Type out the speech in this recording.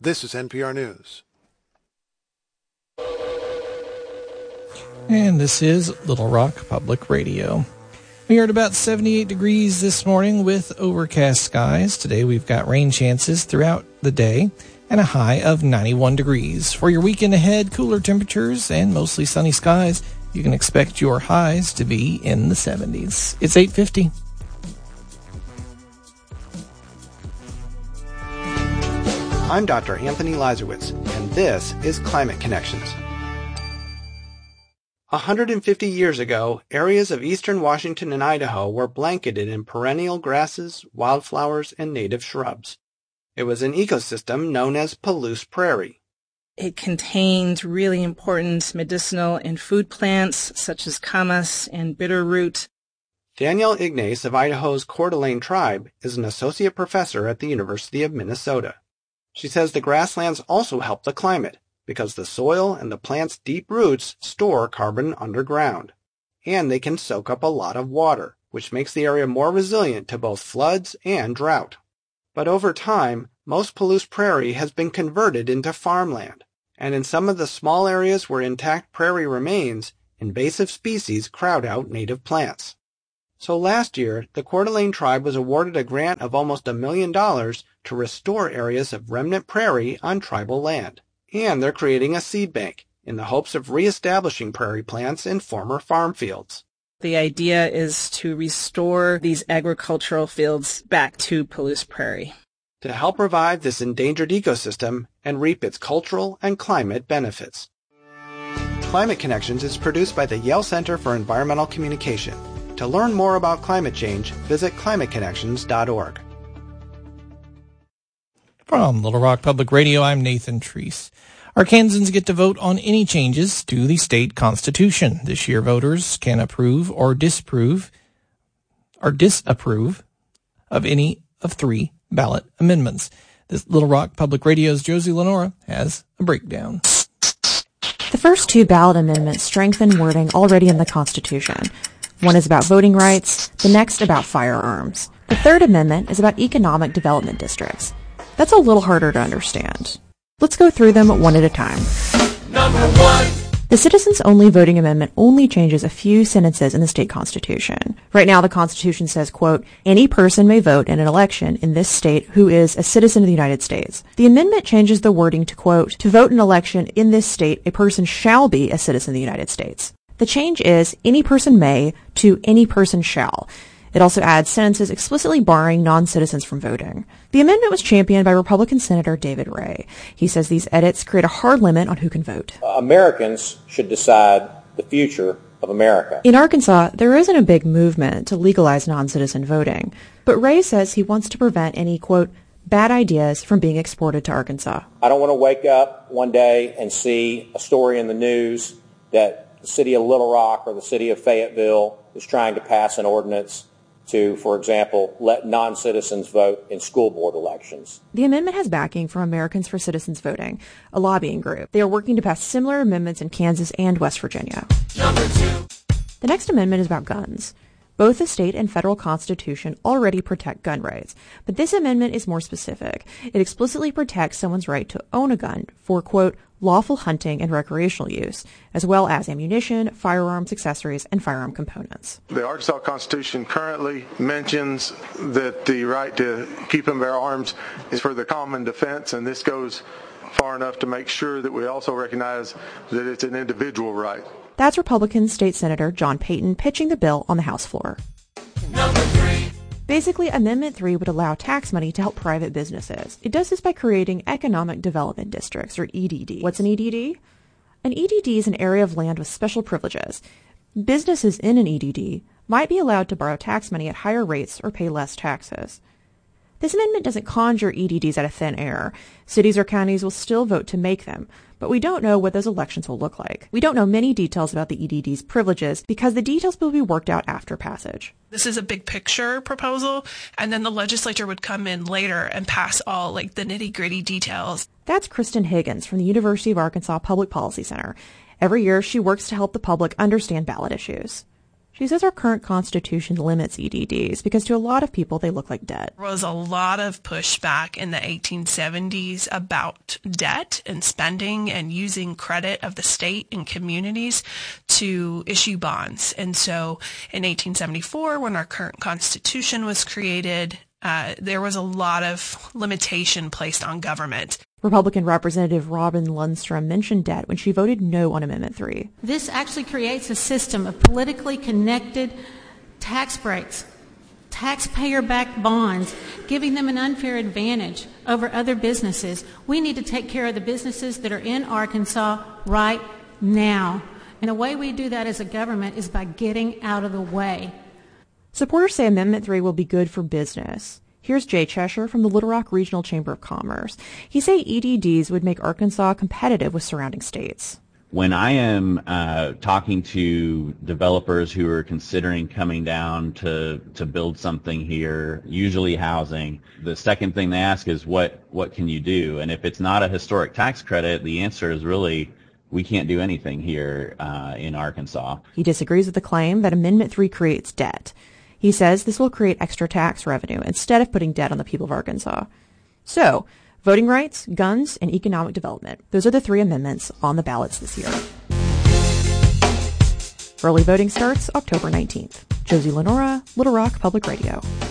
This is NPR News. And this is Little Rock Public Radio. We are at about 78 degrees this morning with overcast skies. Today we've got rain chances throughout the day and a high of 91 degrees. For your weekend ahead, cooler temperatures and mostly sunny skies. You can expect your highs to be in the 70s. It's 8:50. I'm Dr. Anthony Lazarowitz, and this is Climate Connections. 150 years ago, areas of eastern Washington and Idaho were blanketed in perennial grasses, wildflowers, and native shrubs. It was an ecosystem known as Palouse Prairie. It contained really important medicinal and food plants such as camas and bitterroot. Danielle Ignace of Idaho's Coeur d'Alene tribe is an associate professor at the University of Minnesota. She says the grasslands also help the climate, because the soil and the plant's deep roots store carbon underground, and they can soak up a lot of water, which makes the area more resilient to both floods and drought. But over time, most Palouse Prairie has been converted into farmland, and in some of the small areas where intact prairie remains, invasive species crowd out native plants. So last year, the Coeur d'Alene tribe was awarded a grant of almost $1 million to restore areas of remnant prairie on tribal land. And they're creating a seed bank in the hopes of reestablishing prairie plants in former farm fields. The idea is to restore these agricultural fields back to Palouse Prairie, to help revive this endangered ecosystem and reap its cultural and climate benefits. Climate Connections is produced by the Yale Center for Environmental Communication. To learn more about climate change, visit climateconnections.org. From Little Rock Public Radio, I'm Nathan Treese. Arkansans get to vote on any changes to the state constitution. This year, voters can approve or disapprove of any of 3 ballot amendments. This Little Rock Public Radio's Josie Lenora has a breakdown. The first 2 ballot amendments strengthen wording already in the Constitution. One is about voting rights, the next about firearms. The third amendment is about economic development districts. That's a little harder to understand. Let's go through them one at a time. Number 1. The Citizens-Only Voting Amendment only changes a few sentences in the state constitution. Right now, the Constitution says, quote, any person may vote in an election in this state who is a citizen of the United States. The amendment changes the wording to, quote, to vote in an election in this state, a person shall be a citizen of the United States. The change is any person may to any person shall. It also adds sentences explicitly barring non-citizens from voting. The amendment was championed by Republican Senator David Ray. He says these edits create a hard limit on who can vote. Americans should decide the future of America. In Arkansas, there isn't a big movement to legalize non-citizen voting, but Ray says he wants to prevent any, quote, bad ideas from being exported to Arkansas. I don't want to wake up one day and see a story in the news that the city of Little Rock or the city of Fayetteville is trying to pass an ordinance to, for example, let non-citizens vote in school board elections. The amendment has backing from Americans for Citizens Voting, a lobbying group. They are working to pass similar amendments in Kansas and West Virginia. Number 2. The next amendment is about guns. Both the state and federal constitution already protect gun rights, but this amendment is more specific. It explicitly protects someone's right to own a gun for, quote, lawful hunting and recreational use, as well as ammunition, firearms, accessories, and firearm components. The Arkansas Constitution currently mentions that the right to keep and bear arms is for the common defense, and this goes far enough to make sure that we also recognize that it's an individual right. That's Republican State Senator John Payton pitching the bill on the House floor. Number 3. Basically, Amendment 3 would allow tax money to help private businesses. It does this by creating Economic Development Districts, or EDD. What's an EDD? An EDD is an area of land with special privileges. Businesses in an EDD might be allowed to borrow tax money at higher rates or pay less taxes. This amendment doesn't conjure EDDs out of thin air. Cities or counties will still vote to make them, but we don't know what those elections will look like. We don't know many details about the EDD's privileges because the details will be worked out after passage. This is a big picture proposal, and then the legislature would come in later and pass all the nitty-gritty details. That's Kristen Higgins from the University of Arkansas Public Policy Center. Every year, she works to help the public understand ballot issues. She says our current Constitution limits EDDs because to a lot of people they look like debt. There was a lot of pushback in the 1870s about debt and spending and using credit of the state and communities to issue bonds. And so in 1874, when our current Constitution was created, there was a lot of limitation placed on government. Republican Representative Robin Lundstrom mentioned debt when she voted no on Amendment 3. This actually creates a system of politically connected tax breaks, taxpayer-backed bonds, giving them an unfair advantage over other businesses. We need to take care of the businesses that are in Arkansas right now. And the way we do that as a government is by getting out of the way. Supporters say Amendment 3 will be good for business. Here's Jay Cheshire from the Little Rock Regional Chamber of Commerce. He say EDDs would make Arkansas competitive with surrounding states. When I am talking to developers who are considering coming down to build something here, usually housing, the second thing they ask is what can you do? And if it's not a historic tax credit, the answer is really we can't do anything here in Arkansas. He disagrees with the claim that Amendment 3 creates debt. He says this will create extra tax revenue instead of putting debt on the people of Arkansas. So, voting rights, guns, and economic development. Those are the 3 amendments on the ballots this year. Early voting starts October 19th. Josie Lenora, Little Rock Public Radio.